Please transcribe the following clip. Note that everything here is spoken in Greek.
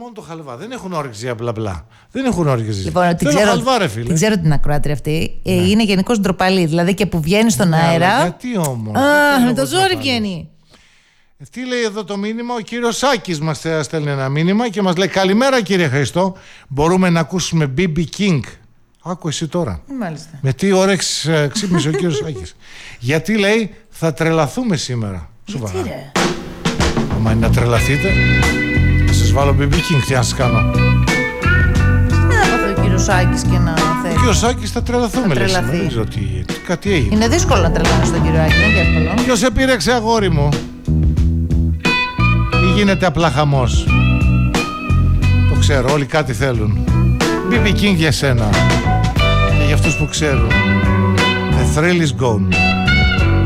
μόνο το χαλβά. Δεν έχουν όρεξη για μπλα μπλα. Δεν έχουν όρεξη. Λοιπόν, χαλβά, ρε φίλε. Την ξέρω την ακροάτρια αυτή. Είναι γενικώς ντροπαλή. Δηλαδή και που βγαίνει στον αέρα. Γιατί όμως? Με το ζόρι βγαίνει. Τι λέει εδώ το μήνυμα? Ο κύριος Σάκης μας στέλνει ένα μήνυμα και μας λέει: καλημέρα κύριε Χριστό. Μπορούμε να ακούσουμε BB King? Άκου εσύ τώρα. Μάλιστα. Με τι όρεξη ξύπνησε ο κύριος Σάκης. Γιατί λέει θα τρελαθούμε σήμερα. Σοβαρά. Άμα είναι να τρελαθείτε, θα σας βάλω BB King. Τι να σας κάνω? Ο κύριος Σάκης και να θέλει. Ο κύριος Σάκης θα τρελαθούμε, λέει. Δεν ξέρω τι, κάτι έγινε. Είναι δύσκολο να τρελαθείς τον κύριο Άκη, δεν είναι εύκολο. Ποιος επήρεξε, αγόρι μου? Ή γίνεται απλά χαμός? Το ξέρω, όλοι κάτι θέλουν. BB King για σένα και για αυτούς που ξέρουν. The thrill is gone.